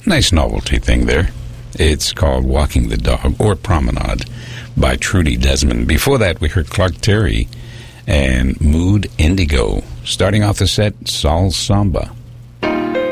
Nice novelty thing there. It's called Walking the Dog, or Promenade, by Trudy Desmond. Before that, we heard Clark Terry and Mood Indigo. Starting off the set, Saul Samba.